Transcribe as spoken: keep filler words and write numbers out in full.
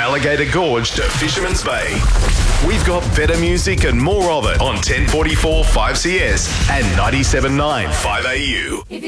Alligator Gorge to Fisherman's Bay. We've got better music and more of it on ten forty-four five C S and ninety-seven point nine five A U.